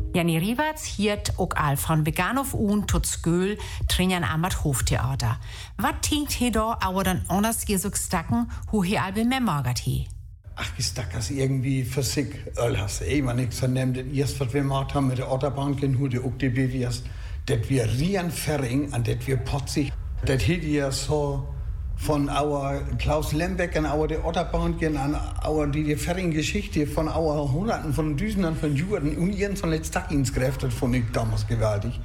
Janni Riewerts hiert ook al von Beganov un tot Skøl trinjan amat Hoftheater. Wat tinkt he da aber dann anders gesug stacken, hu he albe mehr magert he? Ach, ich das irgendwie für sich. Öllas, man ich vernehmt, das erst, was wir gemacht haben mit der Otterbank in Hude, auch die BWS, das wir Rian Ferring, an das wir Potzig, das hielt ja so von our Klaus Lembeck an our der Otterbank an our die Ferring-Geschichte von our Hunderten von Düsenern von Juden und ihren von Letztaginsgräft, das fand ich damals gewaltig.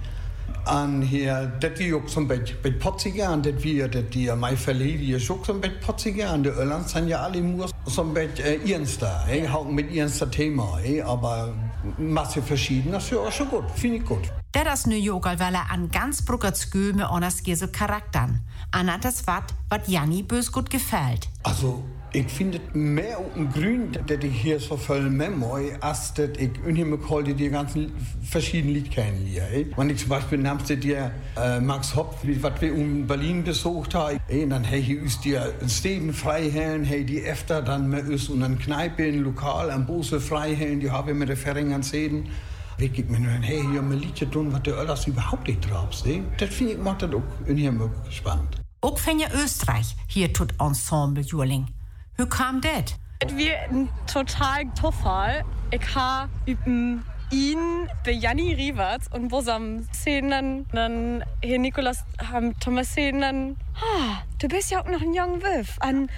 An hier, das wir auch zum Bett Potziger, an das wir, die mei Verledi ist auch zum Bett Potziger, an der Irland sind ja alle nur zum Bett Irnster, hauen mit Irnster Thema, aber Masse verschieden, das ist ja auch schon gut, finde ich gut. Das ist New Yorker, weil an ganz Bruckerts Göme anders so Charaktern. An das wat Janni bös gut gefällt. Also, ich finde mehr ein Grün, dass ich hier so voll Memory, als dass ich unheimlich heute die ganzen verschiedenen Lieder kennenlerne. Wenn ich zum Beispiel nehmst du dir Max Hopp, was wir in Berlin besucht haben, und dann hey ist dir Städten Freiherren, hey die öfter dann mehr ist und dann Kneipe in Lokal am Bose Freiherren, die habe ich mit der Ferring an Städten. Ich gebe mir nur hey, hier haben wir Liedchen tun, was der alles überhaupt nicht drauf ist. Das finde ich, macht das auch unheimlich spannend. Auch von ja Österreich, hier tut Ensemble Jurling. Wie kam das? Es war ein total Zufall. Ich habe über ihn bei Janni Riewerts und wo am Szenen dann hier Nikolaus haben Thomas Szenen du bist ja auch noch ein junger Wolf.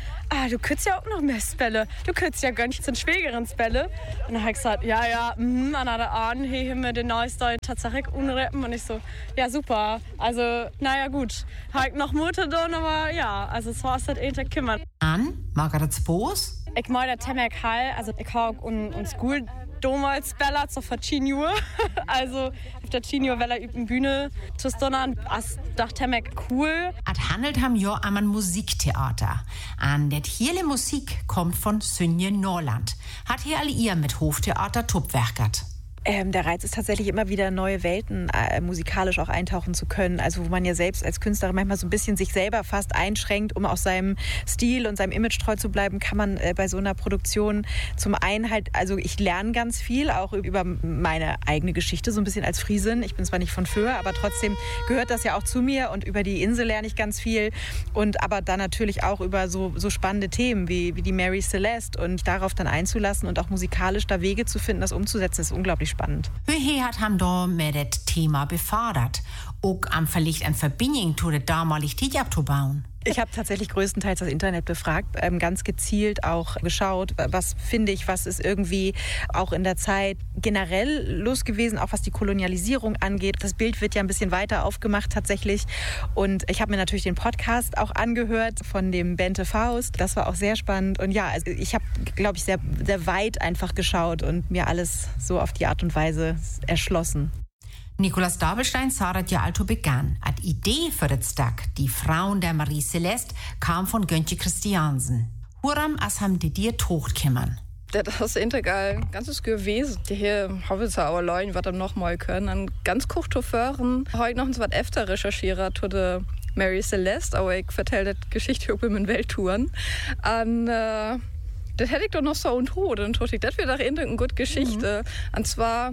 Du könntest ja auch noch mehr Spelle. Du könntest ja gar nicht zum schwägeren Spelle. Und dann habe ich gesagt, an der Ahn, hier haben wir den neuesten tatsächlich unreppen. Und ich so, ja super. Also, naja gut. Habe ich noch Mutter da, aber ja, also so ist das echt kümmern. An Margaret's Boos? Ich meine, der Temek Hall, also ich habe uns School damals Bella zur Facinio. Also auf der Cinio Wella über die Bühne zu stonnern. Das dachte ich cool. Es handelt ham jo am ein Musiktheater. An det hele Musik kommt von Sünje Norland. Hat hier alle ihr mit Hoftheater Tupwerkert. Der Reiz ist tatsächlich immer wieder neue Welten musikalisch auch eintauchen zu können. Also wo man ja selbst als Künstlerin manchmal so ein bisschen sich selber fast einschränkt, um auch seinem Stil und seinem Image treu zu bleiben, kann man bei so einer Produktion zum einen halt, also ich lerne ganz viel, auch über meine eigene Geschichte, so ein bisschen als Friesin. Ich bin zwar nicht von Föhr, aber trotzdem gehört das ja auch zu mir und über die Insel lerne ich ganz viel und aber dann natürlich auch über so spannende Themen wie die Mary Celeste und darauf dann einzulassen und auch musikalisch da Wege zu finden, das umzusetzen, ist unglaublich spannend. Wie hat ham da mit das Thema befördert? Auch am vielleicht eine Verbindung zu der damaligen Zeit abzubauen? Ich habe tatsächlich größtenteils das Internet befragt, ganz gezielt auch geschaut, was finde ich, was ist irgendwie auch in der Zeit generell los gewesen, auch was die Kolonialisierung angeht. Das Bild wird ja ein bisschen weiter aufgemacht tatsächlich und ich habe mir natürlich den Podcast auch angehört von dem Bente Faust. Das war auch sehr spannend und ja, also ich habe, glaube ich, sehr, sehr weit einfach geschaut und mir alles so auf die Art und Weise erschlossen. Nikolaus Dabelstein sarat ja alto begann. Die Idee für das Stück, die Frauen der Marie Celeste, kam von Göntje Christiansen. Huram as ham die dir tocht kümmern. Das ist integral ganzes gewesen. Die hier haben wir auch Leute, was dann noch mal können. An ganz kurz hören. Heute noch was öfter recherchiert zu der Mary Celeste, aber ich vertelle die Geschichte über meine Welttouren. Und das hätte ich doch noch so und tot. Und ich, das wäre doch eine gute Geschichte. Und zwar,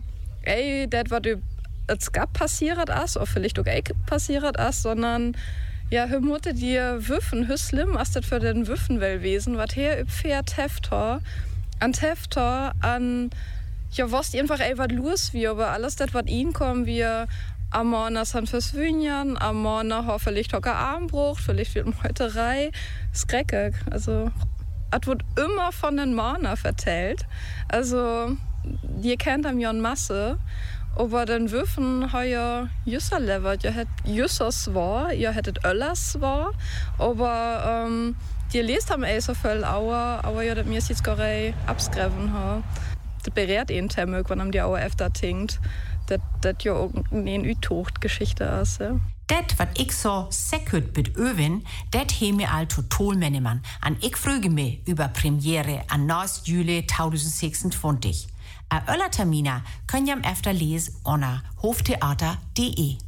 das war es gab passiert ist, oder vielleicht auch passiert ist, sondern ja, hör Mutter dir Würfen, hör schlimm ist das für den Würfenwellwesen, was hier übfährt Heftor, ja, was einfach was los wie, aber alles das, was ihnen kommen, wir am Morgen sind fürs Wünjan, am Morgen vielleicht auch Armbruch, vielleicht wird Meuterei, skreckig, also es wird immer von den Morgen vertellt, also ihr kennt am Jon Masse. Aber den Würfen heuer Jüsser levert, ihr hättet Jüssers war, ihr hättet Öllers war, aber die lest haben so viel aber ja, das mir jetzt gerade abschreiben ha. Das berät ihn Temmel, wenn am die Auer öfter tinkt, das ja auch eine Ütocht-Geschichte ist. Ja. Das, was ich so seküt mit Öwin, das he mir all total Mennemann. An ich frage mich über Premiere an 9. Juli 2026. Öller Termina können ihr am öfter lesen unter hoftheater.de.